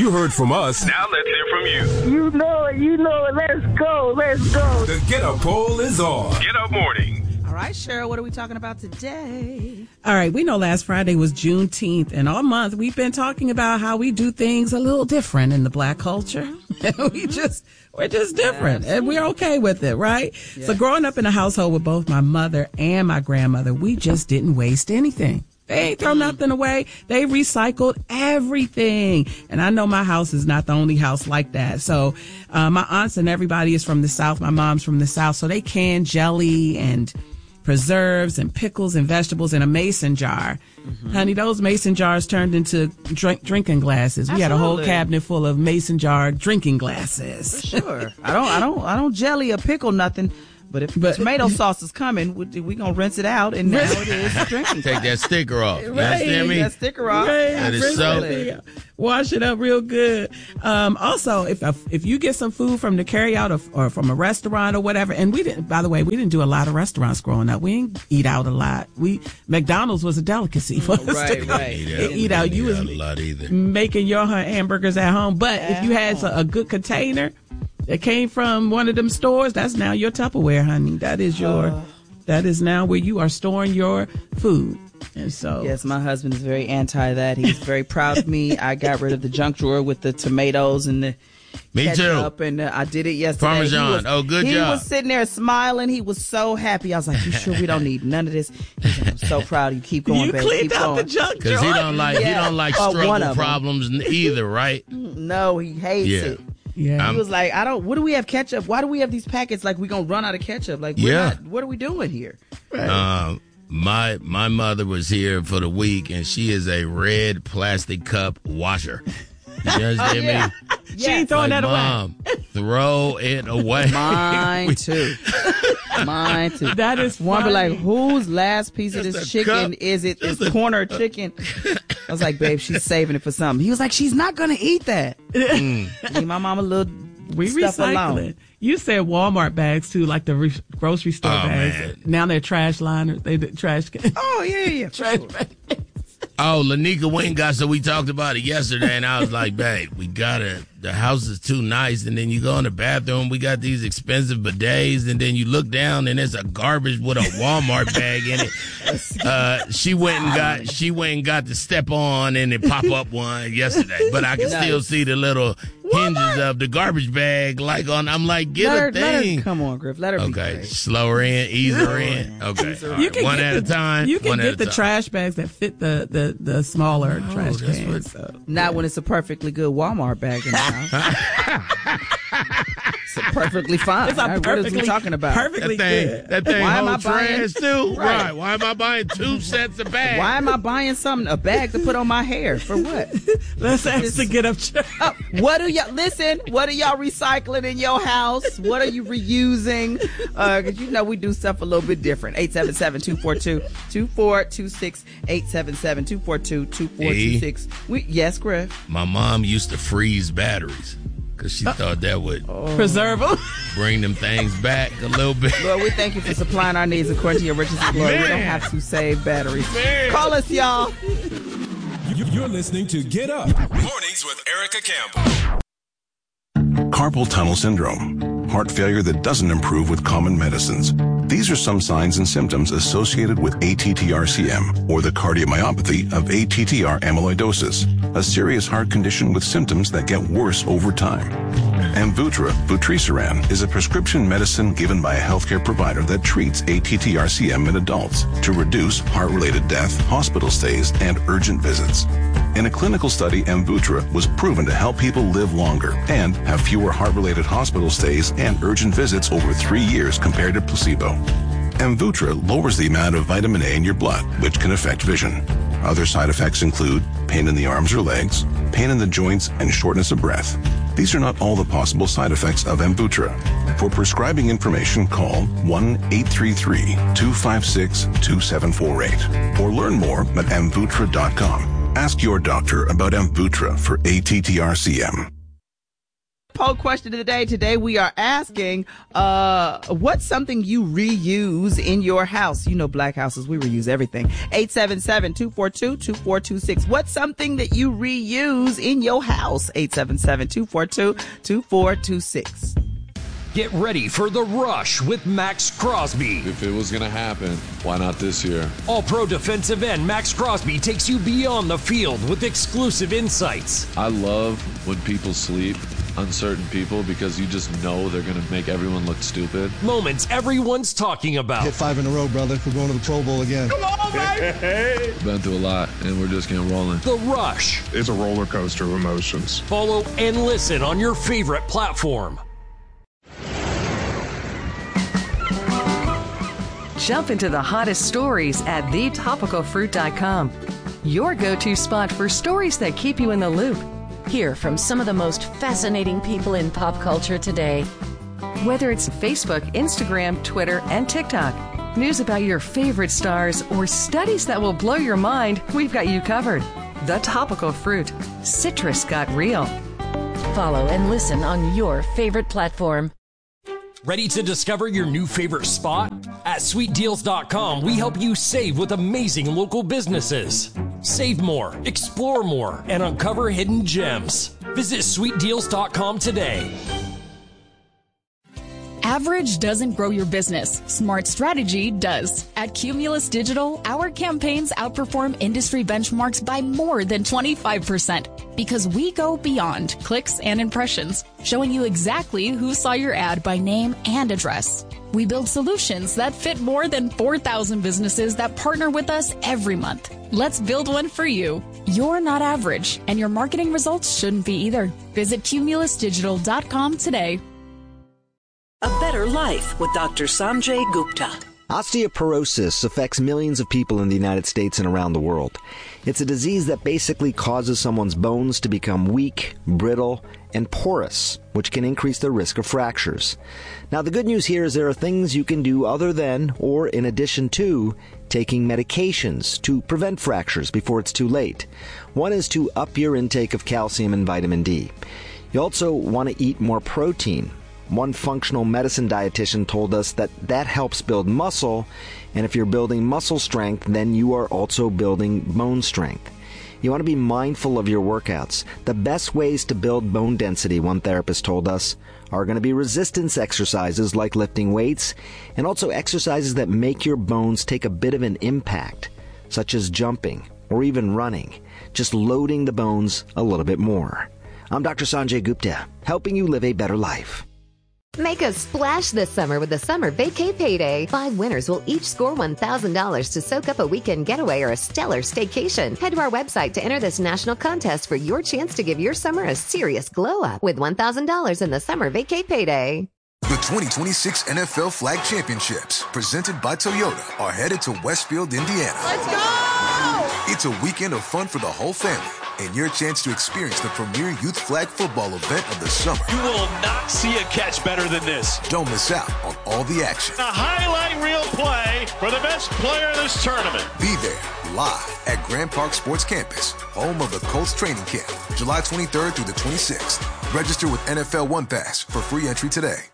You heard from us. Now let's hear from you. You know it. Let's go. The Get Up poll is on. Get Up Morning. All right, Cheryl, what are we talking about today? All right, we know last Friday was Juneteenth, and all month we've been talking about how we do things a little different in the Black culture. we're just different, and we're okay with it, right? Yeah. So growing up in a household with both my mother and my grandmother, we just didn't waste anything. They ain't throw nothing away. They recycled everything. And I know my house is not the only house like that. So my aunts and everybody is from the South. My mom's from the South. So they can jelly and preserves and pickles and vegetables in a mason jar. Mm-hmm. Honey, those mason jars turned into drinking glasses. We had a whole cabinet full of mason jar drinking glasses. For sure. I don't jelly or pickle nothing. But if tomato sauce is coming, we gonna rinse it out, and now it is drinking. Take that sticker off. You understand me? That sticker off. Right. That is so. Wash it up real good. Also, if you get some food from the carryout or from a restaurant or whatever, and we didn't do a lot of restaurants growing up. We didn't eat out a lot. McDonald's was a delicacy for us to eat out. You was a lot either. Making your hamburgers at home, but if you had a good container that came from one of them stores, that's now your Tupperware, honey. That is now where you are storing your food. And so, yes, my husband is very anti that. He's very proud of me. I got rid of the junk drawer with the tomatoes and the ketchup, and I did it yesterday. Parmesan. Good job. He was sitting there smiling. He was so happy. I was like, "You sure we don't need none of this?" He's like, "I'm so proud of you. Keep going, baby. You cleaned out the junk drawer. Because he don't like struggle problems either, right? No, he hates it. Yeah. He was like, what do we have ketchup? Why do we have these packets? Like, we gonna run out of ketchup? Like, what are we doing here? Right. My mother was here for the week, and she is a red plastic cup washer. You understand me? She ain't throwing that away. Mom, throw it away. Mine too. That is one. But like, whose last piece of this chicken is it? This corner chicken. I was like, babe, she's saving it for something. He was like, she's not gonna eat that. Leave my mom a little. We recycling. You said Walmart bags too, like the grocery store bags. Man. Now they're trash liners. They trash cans. Oh yeah. Trash bags. Oh, Lanika went got, so we talked about it yesterday, and I was like, babe, the house is too nice, and then you go in the bathroom, we got these expensive bidets, and then you look down, and there's a garbage with a Walmart bag in it. She went and got the step on, and it pop up one yesterday, but I can still see the little hinges of the garbage bag, I'm like, get a thing. Come on, Griff, let her be. Okay, slow her in, ease her in. Okay, right. One at a time. You can get the trash bags that fit the smaller trash cans. Not when it's a perfectly good Walmart bag in the house. It's perfectly fine. What are we talking about? Perfectly good. That thing holds trash too. Right. Why am I buying 2 sets of bags? Why am I buying a bag to put on my hair? For what? Let's ask the Get Up Show. What are y'all recycling in your house? What are you reusing? Because we do stuff a little bit different. 877-242-2426. 877-242-2426. Yes, Griff. My mom used to freeze batteries because she thought that would preserve them, bring them things back a little bit. Lord, we thank you for supplying our needs according to your riches and glory. We don't have to save batteries. Call us, y'all. You're listening to Get Up Mornings with Erica Campbell. Carpal tunnel syndrome, heart failure that doesn't improve with common medicines. These are some signs and symptoms associated with ATTR-CM, or the cardiomyopathy of ATTR amyloidosis, a serious heart condition with symptoms that get worse over time. Amvuttra, vutrisiran, is a prescription medicine given by a healthcare provider that treats ATTR-CM in adults to reduce heart-related death, hospital stays, and urgent visits. In a clinical study, Amvuttra was proven to help people live longer and have fewer heart-related hospital stays and urgent visits over 3 years compared to placebo. Amvuttra lowers the amount of vitamin A in your blood, which can affect vision. Other side effects include pain in the arms or legs, pain in the joints, and shortness of breath. These are not all the possible side effects of Amvuttra. For prescribing information, call 1-833-256-2748 or learn more at Amvuttra.com. Ask your doctor about Amvuttra for ATTR-CM. Poll question of the day. Today we are asking, what's something you reuse in your house? You know, black houses, we reuse everything. 877-242-2426. What's something that you reuse in your house? 877-242-2426. Get ready for The Rush with Max Crosby. If it was going to happen, why not this year? All-pro defensive end Max Crosby takes you beyond the field with exclusive insights. I love when people sleep, uncertain people, because you just know they're going to make everyone look stupid. Moments everyone's talking about. Hit 5 in a row, brother. We're going to the Pro Bowl again. Come on, baby! Been through a lot, and we're just getting rolling. The Rush. It's a roller coaster of emotions. Follow and listen on your favorite platform. Jump into the hottest stories at thetopicalfruit.com. Your go-to spot for stories that keep you in the loop. Hear from some of the most fascinating people in pop culture today. Whether it's Facebook, Instagram, Twitter, and TikTok, news about your favorite stars, or studies that will blow your mind, we've got you covered. The Topical Fruit. Citrus got real. Follow and listen on your favorite platform. Ready to discover your new favorite spot? At sweetdeals.com, we help you save with amazing local businesses. Save more, explore more, and uncover hidden gems. Visit sweetdeals.com today. Average doesn't grow your business. Smart strategy does. At Cumulus Digital, our campaigns outperform industry benchmarks by more than 25% because we go beyond clicks and impressions, showing you exactly who saw your ad by name and address. We build solutions that fit more than 4,000 businesses that partner with us every month. Let's build one for you. You're not average, and your marketing results shouldn't be either. Visit cumulusdigital.com today. A Better Life with Dr. Sanjay Gupta. Osteoporosis affects millions of people in the United States and around the world. It's a disease that basically causes someone's bones to become weak, brittle, and porous, which can increase the risk of fractures. Now, the good news here is there are things you can do other than, or in addition to, taking medications to prevent fractures before it's too late. One is to up your intake of calcium and vitamin D. You also want to eat more protein. One functional medicine dietitian told us that helps build muscle, and if you're building muscle strength, then you are also building bone strength. You want to be mindful of your workouts. The best ways to build bone density, one therapist told us, are going to be resistance exercises like lifting weights, and also exercises that make your bones take a bit of an impact, such as jumping or even running, just loading the bones a little bit more. I'm Dr. Sanjay Gupta, helping you live a better life. Make a splash this summer with the Summer Vacay Payday. 5 winners will each score $1,000 to soak up a weekend getaway or a stellar staycation. Head to our website to enter this national contest for your chance to give your summer a serious glow up with $1,000 in the Summer Vacay Payday. The 2026 NFL Flag Championships, presented by Toyota, are headed to Westfield, Indiana. Let's go! It's a weekend of fun for the whole family, and your chance to experience the premier youth flag football event of the summer. You will not see a catch better than this. Don't miss out on all the action. A highlight reel play for the best player in this tournament. Be there live at Grand Park Sports Campus, home of the Colts training camp, July 23rd through the 26th. Register with NFL One Pass for free entry today.